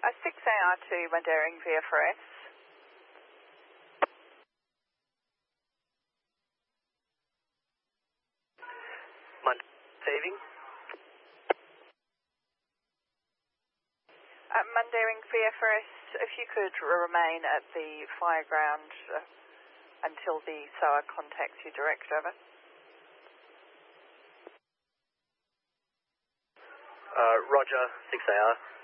6AR to Mundaring VFRS. Saving. Mundaring VFRS, if you could remain at the fire ground until the SOA contacts you direct, over. Roger, 6AR.